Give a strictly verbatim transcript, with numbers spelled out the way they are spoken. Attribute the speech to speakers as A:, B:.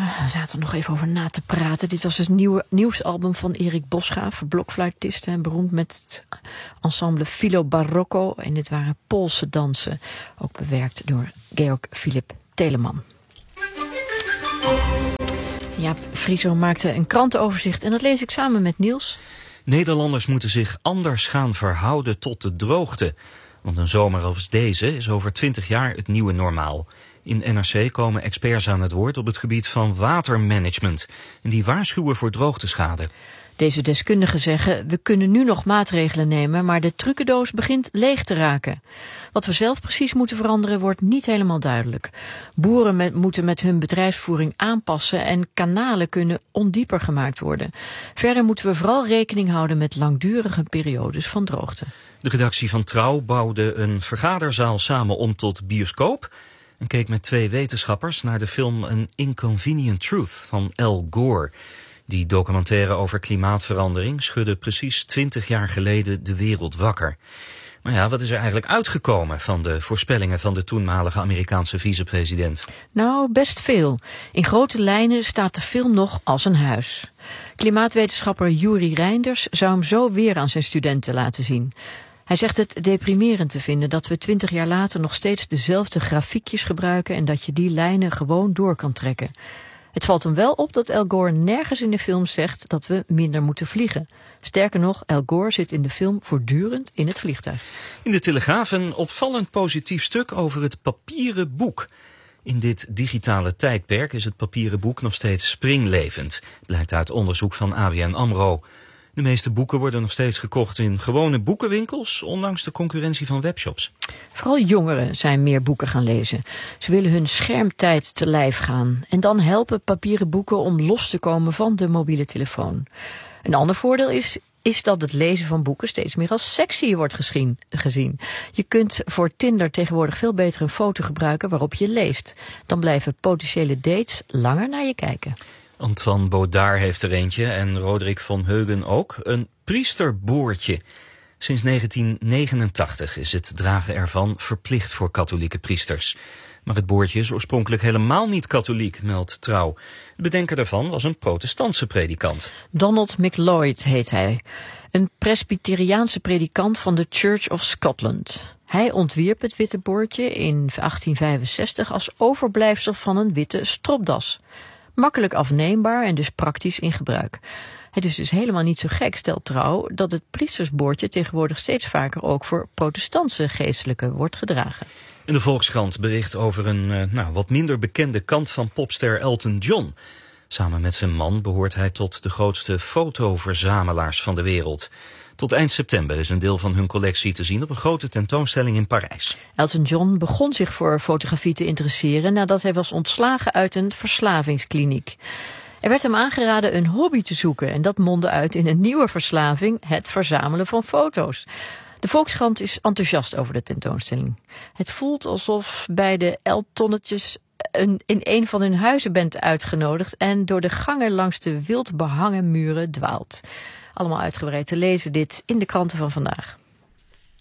A: we zaten er nog even over na te praten. Dit was het nieuwe nieuwsalbum van Erik Bosgraaf, blokfluitist en beroemd met het ensemble Filo Barocco. En dit waren Poolse dansen, ook bewerkt door Georg Philipp Telemann. Jaap Frieso maakte een krantenoverzicht en dat lees ik samen met Niels.
B: Nederlanders moeten zich anders gaan verhouden tot de droogte. Want een zomer als deze is over twintig jaar het nieuwe normaal. In N R C komen experts aan het woord op het gebied van watermanagement. En die waarschuwen voor droogteschade.
A: Deze deskundigen zeggen, we kunnen nu nog maatregelen nemen, maar de trucendoos begint leeg te raken. Wat we zelf precies moeten veranderen wordt niet helemaal duidelijk. Boeren met, moeten met hun bedrijfsvoering aanpassen en kanalen kunnen ondieper gemaakt worden. Verder moeten we vooral rekening houden met langdurige periodes van droogte.
B: De redactie van Trouw bouwde een vergaderzaal samen om tot bioscoop en keek met twee wetenschappers naar de film An Inconvenient Truth van Al Gore. Die documentaire over klimaatverandering schudde precies twintig jaar geleden de wereld wakker. Maar ja, wat is er eigenlijk uitgekomen van de voorspellingen van de toenmalige Amerikaanse vicepresident?
A: Nou, best veel. In grote lijnen staat de film nog als een huis. Klimaatwetenschapper Juri Reinders zou hem zo weer aan zijn studenten laten zien. Hij zegt het deprimerend te vinden dat we twintig jaar later nog steeds dezelfde grafiekjes gebruiken en dat je die lijnen gewoon door kan trekken. Het valt hem wel op dat Al Gore nergens in de film zegt dat we minder moeten vliegen. Sterker nog, Al Gore zit in de film voortdurend in het vliegtuig.
B: In de Telegraaf een opvallend positief stuk over het papieren boek. In dit digitale tijdperk is het papieren boek nog steeds springlevend, blijkt uit onderzoek van A B N AMRO. De meeste boeken worden nog steeds gekocht in gewone boekenwinkels, ondanks de concurrentie van webshops.
A: Vooral jongeren zijn meer boeken gaan lezen. Ze willen hun schermtijd te lijf gaan. En dan helpen papieren boeken om los te komen van de mobiele telefoon. Een ander voordeel is, is dat het lezen van boeken steeds meer als sexy wordt gezien, gezien. Je kunt voor Tinder tegenwoordig veel beter een foto gebruiken waarop je leest. Dan blijven potentiële dates langer naar je kijken.
B: Antoine Baudard heeft er eentje en Roderick von Heugen ook. Een priesterboortje. Sinds negentien negenentachtig is het dragen ervan verplicht voor katholieke priesters. Maar het boortje is oorspronkelijk helemaal niet katholiek, meldt Trouw. De bedenker daarvan was een protestantse predikant.
A: Donald MacLeod heet hij. Een presbyteriaanse predikant van de Church of Scotland. Hij ontwierp het witte boortje in achttien vijfenzestig als overblijfsel van een witte stropdas. Makkelijk afneembaar en dus praktisch in gebruik. Het is dus helemaal niet zo gek, stelt Trouw, dat het priestersboortje tegenwoordig steeds vaker ook voor protestantse geestelijken wordt gedragen.
B: In de Volkskrant bericht over een uh, nou, wat minder bekende kant van popster Elton John. Samen met zijn man behoort hij tot de grootste fotoverzamelaars van de wereld. Tot eind september is een deel van hun collectie te zien op een grote tentoonstelling in Parijs.
A: Elton John begon zich voor fotografie te interesseren nadat hij was ontslagen uit een verslavingskliniek. Er werd hem aangeraden een hobby te zoeken en dat mondde uit in een nieuwe verslaving, het verzamelen van foto's. De Volkskrant is enthousiast over de tentoonstelling. Het voelt alsof bij de Eltonnetjes een, in een van hun huizen bent uitgenodigd en door de gangen langs de wild behangen muren dwaalt. Allemaal uitgebreid te lezen dit in de kranten van vandaag.